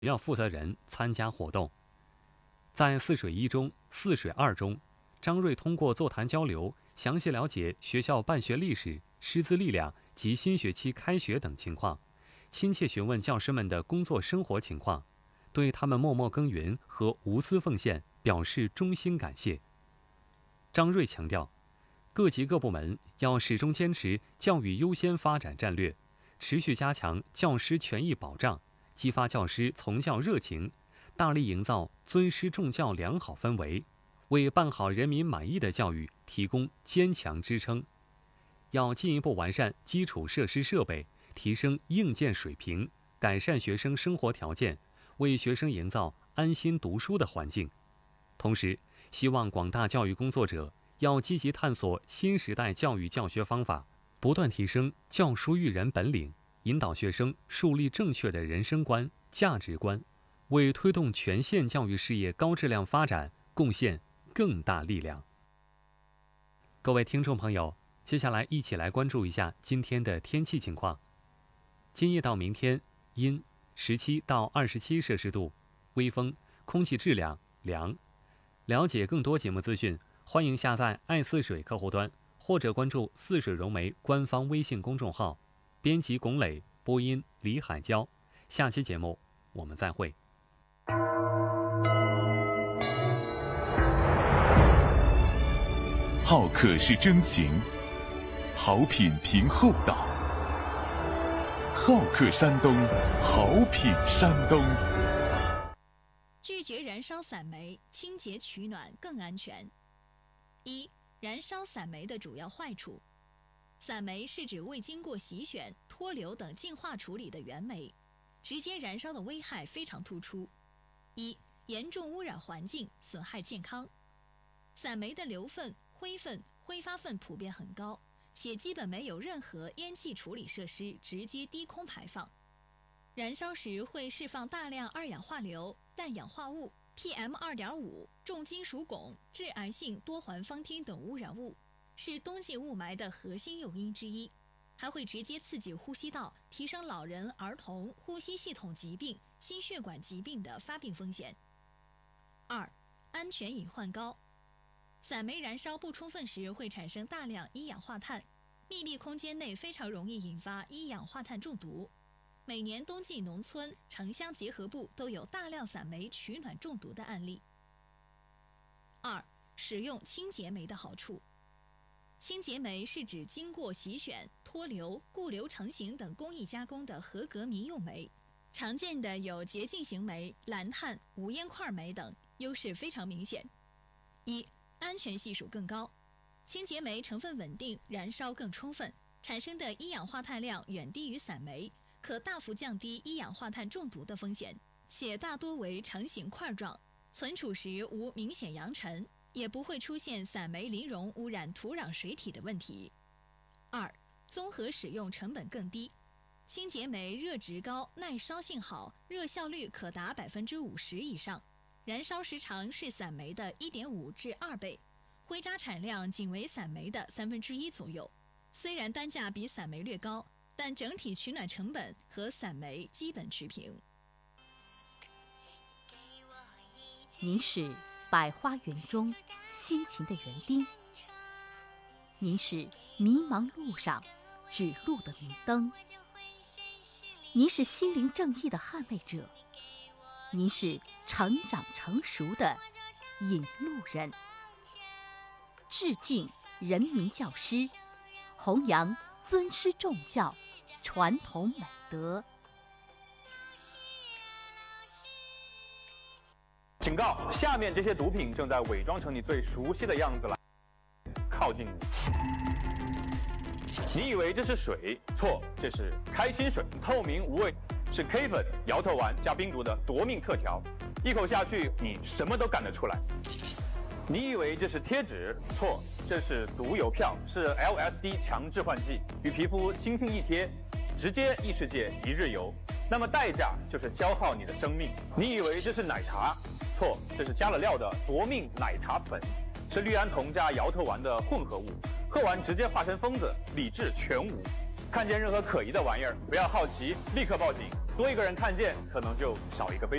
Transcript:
要负责人参加活动。在泗水1中、泗水2中，张瑞通过座谈交流，详细了解学校办学历史、师资力量及新学期开学等情况，亲切询问教师们的工作生活情况，对他们默默耕耘和无私奉献表示衷心感谢。张瑞强调，各级各部门要始终坚持教育优先发展战略，持续加强教师权益保障，激发教师从教热情，大力营造尊师重教良好氛围，为办好人民满意的教育提供坚强支撑。要进一步完善基础设施设备，提升硬件水平，改善学生生活条件，为学生营造安心读书的环境。同时，希望广大教育工作者要积极探索新时代教育教学方法，不断提升教书育人本领，引导学生树立正确的人生观、价值观，为推动全县教育事业高质量发展贡献更大力量。各位听众朋友，接下来一起来关注一下今天的天气情况。今夜到明天阴，17到27摄氏度，微风，空气质量良。了解更多节目资讯，欢迎下载爱泗水客户端，或者关注泗水融媒官方微信公众号。编辑龚磊，播音李海娇。下期节目我们再会。 好客是真情，好品凭厚道。好客山东，好品山东。 拒绝燃烧散煤，清洁取暖更安全。1. 燃烧散煤的主要坏处。散煤是指未经过洗选、脱硫等净化处理的原煤，直接燃烧的危害非常突出。1. 严重污染环境，损害健康。散煤的硫分、灰分、挥发分普遍很高，且基本没有任何烟气处理设施直接低空排放。燃烧时会释放大量二氧化硫、氮氧化物、PM2.5、重金属汞、致癌性多环芳烃等污染物，是冬季雾霾的核心诱因之一，还会直接刺激呼吸道，提升老人、儿童呼吸系统疾病、心血管疾病的发病风险。2. 安全隐患高。散煤燃烧不充分时会产生大量一氧化碳，密闭空间内非常容易引发一氧化碳中毒。每年冬季农村、城乡结合部都有大量散煤取暖中毒的案例。2. 使用清洁煤的好处。清洁煤是指经过洗选、脱硫、固硫成型等工艺加工的合格民用煤，常见的有洁净型煤、蓝碳、无烟块煤等，优势非常明显。1. 安全系数更高。清洁煤成分稳定，燃烧更充分，产生的一氧化碳量远低于散煤，可大幅降低一氧化碳中毒的风险，且大多为成型块状，存储时无明显扬尘，也不会出现散煤磷溶污染土壤水体的问题。2. 综合使用成本更低。清洁煤热值高，耐烧性好，热效率可达50%以上，燃烧时长是散煤的1.5至2倍，灰渣产量仅为散煤的1/3左右。虽然单价比散煤略高，但整体取暖成本和散煤基本持平。 您是百花园中辛勤的园丁，您是迷茫路上指路的明灯，您是心灵正义的捍卫者，您是成长成熟的引路人。致敬人民教师，弘扬尊师重教传统美德。 警告：下面这些毒品正在伪装成你最熟悉的样子来靠近你。你以为这是水？错，这是开心水，透明无味，是 K 粉、摇头丸加冰毒的夺命特调，一口下去你什么都干得出来。你以为这是贴纸？错，这是毒邮票，是 LSD 强致幻剂，与皮肤轻轻一贴，直接异世界一日游。那么代价就是消耗你的生命。你以为这是奶茶？错，这是加了料的夺命奶茶粉，是氯胺酮加摇头丸的混合物，喝完直接化身疯子，理智全无。看见任何可疑的玩意儿，不要好奇，立刻报警。 多一个人看见，可能就少一个悲